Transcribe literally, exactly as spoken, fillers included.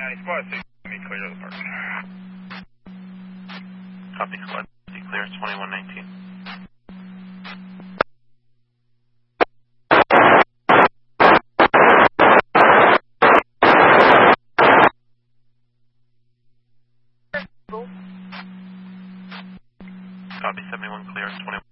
County Squad six, let me clear the park. Copy Squad six, clear twenty-one nineteen. Copy seventy-one clear twenty-one.